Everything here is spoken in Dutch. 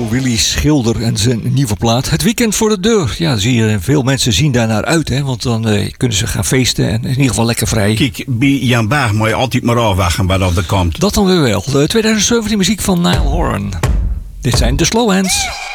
Willy Schilder en zijn nieuwe plaat. Het weekend voor de deur. Ja, zie je, veel mensen zien daar naar uit, hè, want dan kunnen ze gaan feesten en in ieder geval lekker vrij. Kijk, bij Jan Baag moet je altijd maar afwachten wat er komt. Dat dan weer wel. De 2017 muziek van Niall Horan. Dit zijn de Slow Hands.